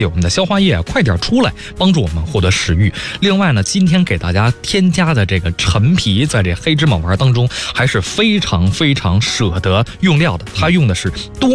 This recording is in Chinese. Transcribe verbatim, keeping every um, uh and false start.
我们的消化液快点出来，帮助我们获得食欲。另外呢，今天给大家添加的这个陈皮，在这黑芝麻丸当中还是非常非常舍得用料的，它用的是多